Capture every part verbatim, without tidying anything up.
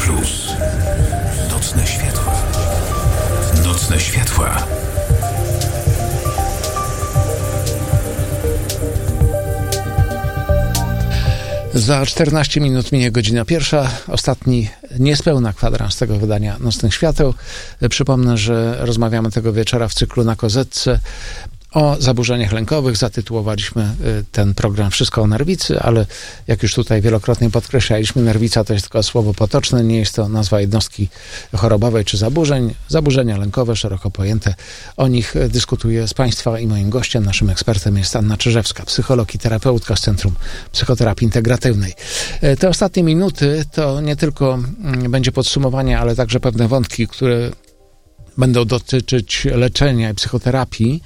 Plus. Nocne światła. Nocne światła. Za czternaście minut minie godzina pierwsza. Ostatni niespełna kwadrans tego wydania Nocnych Świateł. Przypomnę, że rozmawiamy tego wieczora w cyklu Na Kozetce o zaburzeniach lękowych. Zatytułowaliśmy ten program Wszystko o nerwicy, ale jak już tutaj wielokrotnie podkreślaliśmy, nerwica to jest tylko słowo potoczne, nie jest to nazwa jednostki chorobowej czy zaburzeń. Zaburzenia lękowe, szeroko pojęte. O nich dyskutuję z Państwa i moim gościem, naszym ekspertem jest Anna Czyżewska, psycholog i terapeutka z Centrum Psychoterapii Integratywnej. Te ostatnie minuty to nie tylko będzie podsumowanie, ale także pewne wątki, które będą dotyczyć leczenia i psychoterapii,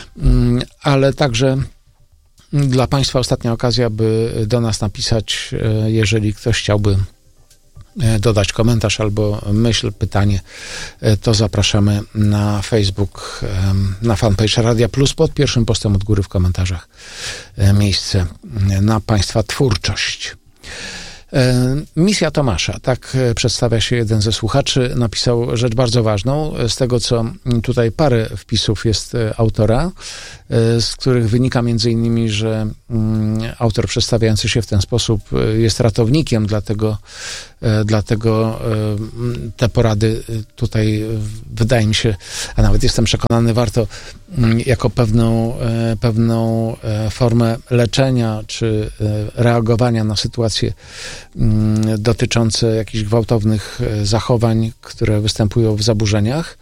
ale także dla Państwa ostatnia okazja, by do nas napisać, jeżeli ktoś chciałby dodać komentarz albo myśl, pytanie, to zapraszamy na Facebook, na fanpage Radia Plus, pod pierwszym postem od góry w komentarzach miejsce na Państwa twórczość. Misja Tomasza, tak przedstawia się jeden ze słuchaczy, napisał rzecz bardzo ważną. Z tego, co tutaj parę wpisów jest autora, z których wynika między innymi, że autor przedstawiający się w ten sposób jest ratownikiem, dlatego, dlatego te porady tutaj wydaje mi się, a nawet jestem przekonany, warto jako pewną, pewną formę leczenia czy reagowania na sytuacje dotyczące jakichś gwałtownych zachowań, które występują w zaburzeniach.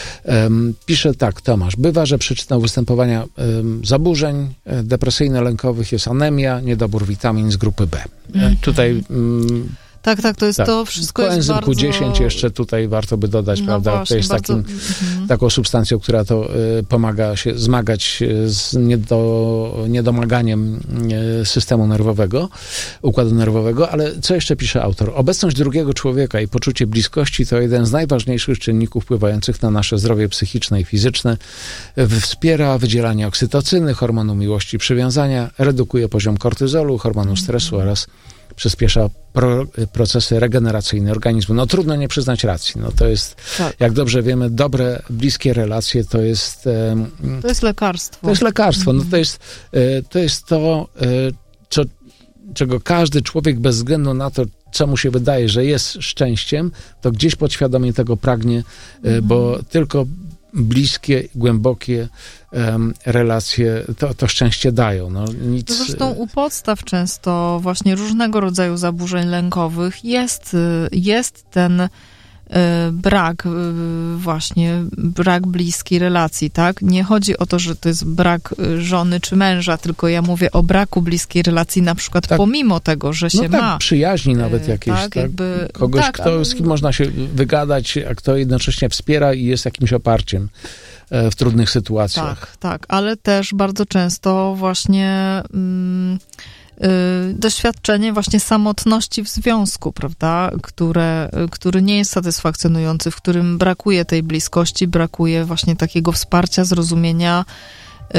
Pisze tak Tomasz: bywa, że przyczyną występowania zaburzeń depresyjno-lękowych jest anemia, niedobór witamin z grupy B. Mhm. Tutaj Tak, tak, to jest tak. to wszystko jest Koenzym bardzo... Q dziesięć jeszcze tutaj warto by dodać, no prawda? Właśnie, to jest bardzo... takim, mhm. taką substancją, która to y, pomaga się zmagać z niedo, niedomaganiem y, systemu nerwowego, układu nerwowego, ale co jeszcze pisze autor? Obecność drugiego człowieka i poczucie bliskości to jeden z najważniejszych czynników wpływających na nasze zdrowie psychiczne i fizyczne. Wspiera wydzielanie oksytocyny, hormonu miłości i przywiązania, redukuje poziom kortyzolu, hormonu stresu oraz przyspiesza pro, procesy regeneracyjne organizmu. No trudno nie przyznać racji. No to jest, tak. Jak dobrze wiemy, dobre, bliskie relacje to jest... To jest lekarstwo. To jest lekarstwo. No to jest to, jest to co, czego każdy człowiek bez względu na to, co mu się wydaje, że jest szczęściem, to gdzieś podświadomie tego pragnie, mhm. bo tylko bliskie, głębokie um, relacje to, to szczęście dają. No, nic... Zresztą u podstaw często właśnie różnego rodzaju zaburzeń lękowych jest, jest ten y, brak, y, właśnie brak bliskiej relacji, tak? Nie chodzi o to, że to jest brak żony czy męża, tylko ja mówię o braku bliskiej relacji, na przykład tak. pomimo tego, że się no tak, ma. Przyjaźni nawet jakieś, tak? tak? Jakby, Kogoś, tak, kto, z kim można się wygadać, a kto jednocześnie wspiera i jest jakimś oparciem w trudnych sytuacjach. Tak, tak, ale też bardzo często właśnie mm, y, doświadczenie właśnie samotności w związku, prawda, które, który nie jest satysfakcjonujący, w którym brakuje tej bliskości, brakuje właśnie takiego wsparcia, zrozumienia y,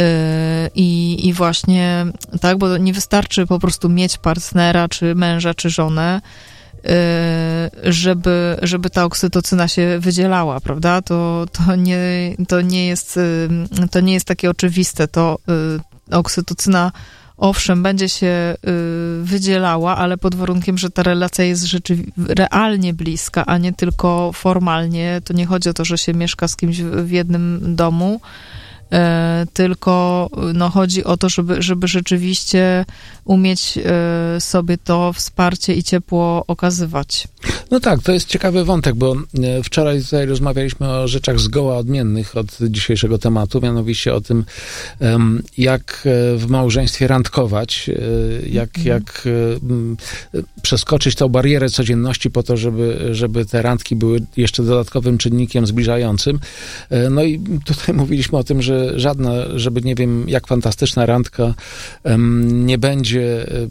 i, i właśnie, tak, bo nie wystarczy po prostu mieć partnera, czy męża, czy żonę, żeby, żeby ta oksytocyna się wydzielała, prawda? To, to, nie, to, nie jest, to nie jest takie oczywiste. To oksytocyna, owszem, będzie się wydzielała, ale pod warunkiem, że ta relacja jest rzeczywiście realnie bliska, a nie tylko formalnie. To nie chodzi o to, że się mieszka z kimś w jednym domu, tylko no, chodzi o to, żeby, żeby rzeczywiście umieć sobie to wsparcie i ciepło okazywać. No tak, to jest ciekawy wątek, bo wczoraj tutaj rozmawialiśmy o rzeczach zgoła odmiennych od dzisiejszego tematu, mianowicie o tym, jak w małżeństwie randkować, jak, mm. jak przeskoczyć tą barierę codzienności po to, żeby, żeby te randki były jeszcze dodatkowym czynnikiem zbliżającym. No i tutaj mówiliśmy o tym, że żadna, żeby nie wiem jak fantastyczna randka nie będzie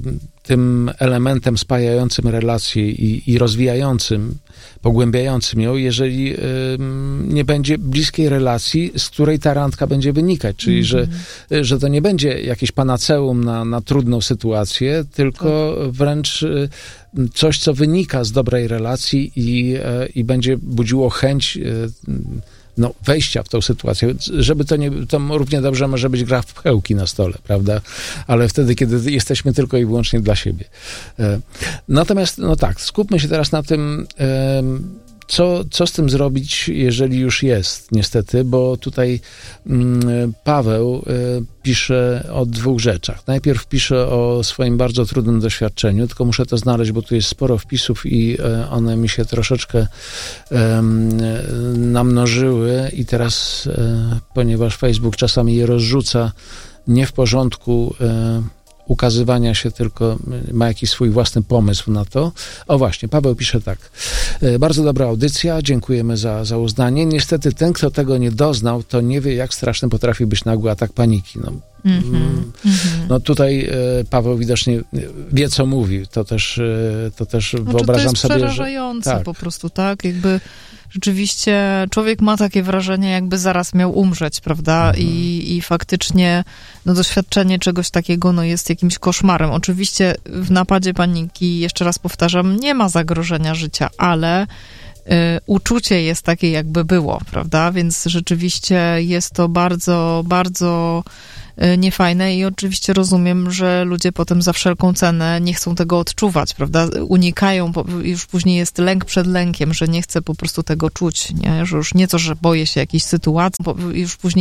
tym elementem spajającym relację i, i rozwijającym, pogłębiającym ją, jeżeli y, nie będzie bliskiej relacji, z której ta randka będzie wynikać. Czyli, mm-hmm. że, że to nie będzie jakieś panaceum na, na trudną sytuację, tylko tak. wręcz y, coś, co wynika z dobrej relacji i, y, i będzie budziło chęć y, no, wejścia w tą sytuację, żeby to nie, to równie dobrze może być gra w pchełki na stole, prawda? Ale wtedy, kiedy jesteśmy tylko i wyłącznie dla siebie. Natomiast, no tak, skupmy się teraz na tym, co, co z tym zrobić, jeżeli już jest, niestety, bo tutaj mm, Paweł y, pisze o dwóch rzeczach. Najpierw pisze o swoim bardzo trudnym doświadczeniu, tylko muszę to znaleźć, bo tu jest sporo wpisów i y, one mi się troszeczkę y, namnożyły i teraz, y, ponieważ Facebook czasami je rozrzuca nie w porządku y, ukazywania się, tylko ma jakiś swój własny pomysł na to. O właśnie, Paweł pisze tak. Bardzo dobra audycja, dziękujemy za, za uznanie. Niestety ten, kto tego nie doznał, to nie wie, jak straszny potrafi być nagły atak paniki. No, mm-hmm. no tutaj Paweł widocznie wie, co mówi. To też, to też znaczy, wyobrażam to jest sobie, że... przerażające tak. po prostu, tak? Jakby rzeczywiście człowiek ma takie wrażenie, jakby zaraz miał umrzeć, prawda? Mhm. I, I faktycznie no, doświadczenie czegoś takiego no, jest jakimś koszmarem. Oczywiście w napadzie paniki, jeszcze raz powtarzam, nie ma zagrożenia życia, ale y, uczucie jest takie, jakby było, prawda? Więc rzeczywiście jest to bardzo, bardzo niefajne i oczywiście rozumiem, że ludzie potem za wszelką cenę nie chcą tego odczuwać, prawda? Unikają, już później jest lęk przed lękiem, że nie chcę po prostu tego czuć, nie? Że już nie to, że boję się jakiejś sytuacji, bo już później